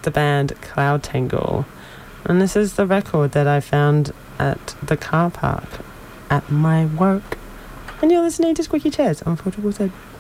the band Cloud Tangle. And this is the record that I found at the car park at my work. And you're listening to Squeaky Chairs on 4ZZZ.